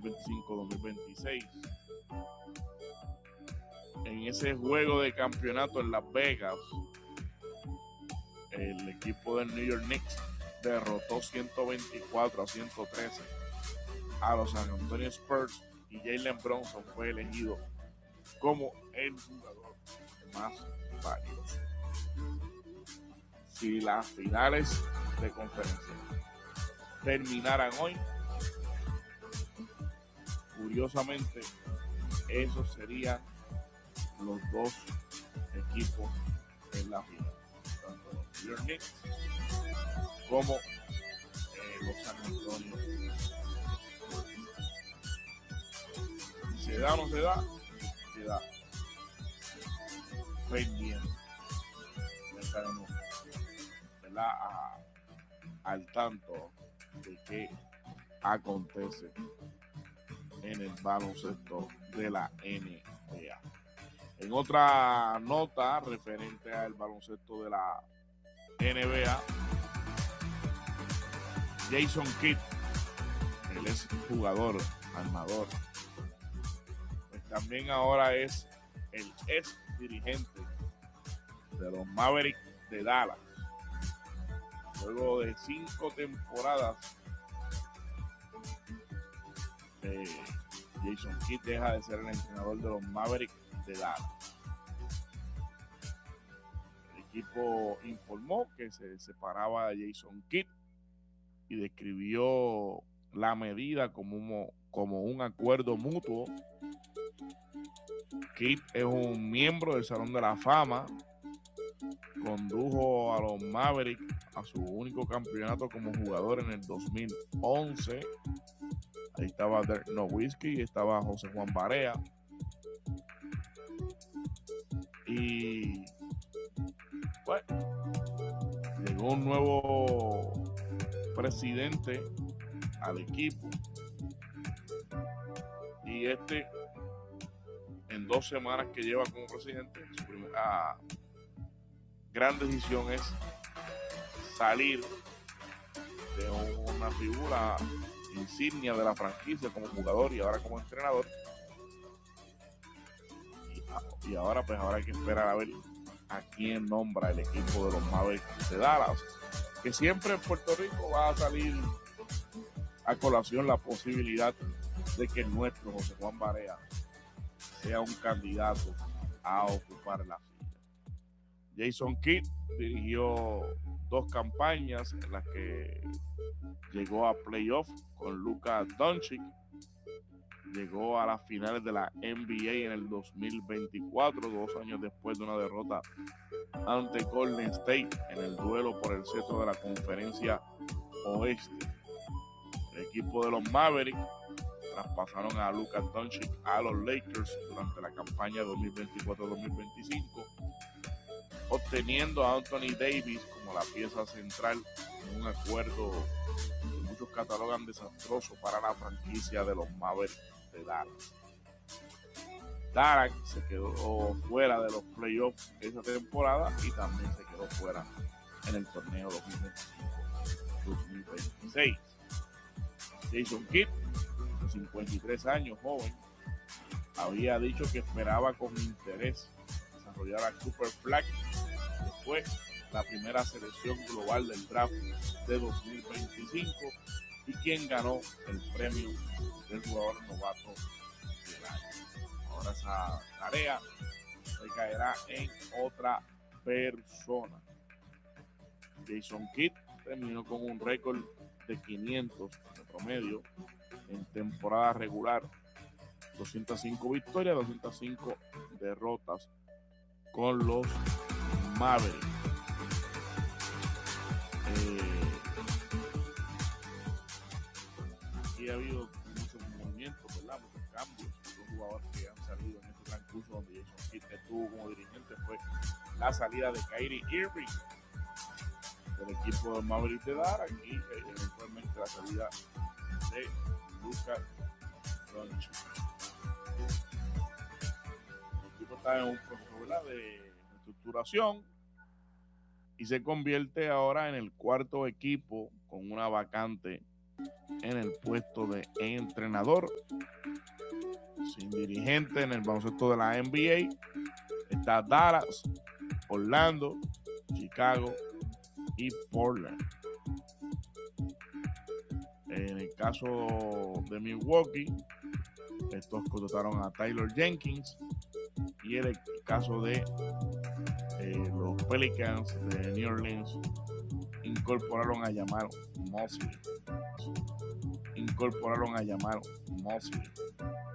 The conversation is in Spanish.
2025-2026. En ese juego de campeonato en Las Vegas, el equipo del New York Knicks derrotó 124-113 a los San Antonio Spurs y Jalen Brunson fue elegido como el jugador más valioso. Si las finales de conferencia terminaran hoy, curiosamente, esos serían los dos equipos en la final, tanto los New York Knicks como los San Antonio. Si se da o no se da, queda pendiente. Estaremos, ¿verdad?, al tanto de qué acontece en el baloncesto de la NBA. En otra nota referente al baloncesto de la NBA, Jason Kidd, él es jugador, armador, pues también ahora es el ex dirigente de los Mavericks de Dallas. Luego de 5 temporadas, Jason Kidd deja de ser el entrenador de los Mavericks de Dallas. El equipo informó que se separaba de Jason Kidd y describió la medida como un acuerdo mutuo. Kidd es un miembro del Salón de la Fama, condujo a los Mavericks a su único campeonato como jugador en el 2011. Ahí estaba Dirk Nowitzki y estaba José Juan Barea. Y bueno, llegó un nuevo presidente al equipo. Y en 2 semanas que lleva como presidente, su primera gran decisión es salir de una figura insignia de la franquicia como jugador y ahora como entrenador. Y ahora pues ahora hay que esperar a ver a quién nombra el equipo de los Mavericks de Dallas, que siempre en Puerto Rico va a salir a colación la posibilidad de que nuestro José Juan Barea sea un candidato a ocupar la silla. Jason Kidd dirigió 2 campañas en las que llegó a playoff con Luka Doncic, llegó a las finales de la NBA en el 2024, 2 años después de una derrota ante Golden State en el duelo por el cetro de la conferencia oeste. El equipo de los Mavericks traspasaron a Luka Doncic a los Lakers durante la campaña 2024-2025, obteniendo a Anthony Davis como la pieza central en un acuerdo que muchos catalogan desastroso para la franquicia de los Mavericks de Dallas. Dallas se quedó fuera de los playoffs esa temporada y también se quedó fuera en el torneo 2025-2026. Jason Kidd, de 53 años, joven, había dicho que esperaba con interés desarrollar a Cooper Flag, que fue la primera selección global del draft de 2025 y quien ganó el premio del jugador novato del año. Ahora esa tarea recaerá en otra persona. Jason Kidd terminó con un récord de 500 de promedio en temporada regular, 205 victorias, 205 derrotas con los Mavericks. Aquí ha habido muchos movimientos, ¿verdad? Muchos cambios. Los jugadores que han salido en este transcurso donde Jason Kidd estuvo como dirigente fue la salida de Kyrie Irving del equipo de Mavericks de Dallas y eventualmente la salida de Luka Doncic. El equipo está en un proceso, ¿verdad?, de reestructuración y se convierte ahora en el 4º equipo con una vacante en el puesto de entrenador. Sin dirigente en el baloncesto de la NBA está Dallas, Orlando, Chicago y Portland. En el caso de Milwaukee, estos contrataron a Taylor Jenkins, y en el caso de los Pelicans de New Orleans incorporaron a Jamal Mosley.